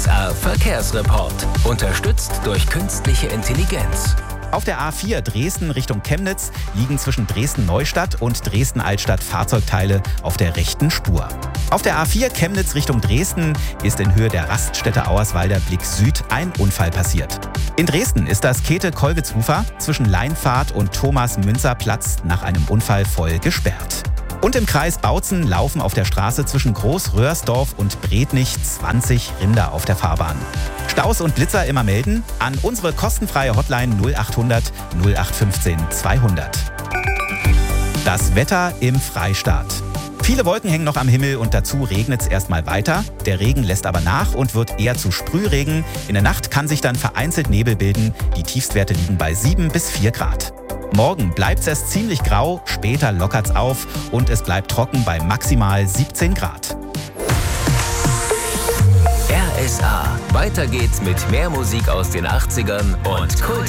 RSA Verkehrsreport. Unterstützt durch künstliche Intelligenz. Auf der A4 Dresden Richtung Chemnitz liegen zwischen Dresden-Neustadt und Dresden-Altstadt Fahrzeugteile auf der rechten Spur. Auf der A4 Chemnitz Richtung Dresden ist in Höhe der Raststätte Auerswalder Blick Süd ein Unfall passiert. In Dresden ist das Käthe-Kollwitz-Ufer zwischen Leinpfad und Thomas-Münzer-Platz nach einem Unfall voll gesperrt. Und im Kreis Bautzen laufen auf der Straße zwischen Groß-Röhrsdorf und Brednich 20 Rinder auf der Fahrbahn. Staus und Blitzer immer melden an unsere kostenfreie Hotline 0800 0815 200. Das Wetter im Freistaat. Viele Wolken hängen noch am Himmel und dazu regnet es erstmal weiter. Der Regen lässt aber nach und wird eher zu Sprühregen. In der Nacht kann sich dann vereinzelt Nebel bilden. Die Tiefstwerte liegen bei 7 bis 4 Grad. Morgen bleibt es erst ziemlich grau, später lockert es auf und es bleibt trocken bei maximal 17 Grad. RSA. Weiter geht's mit mehr Musik aus den 80ern und Kult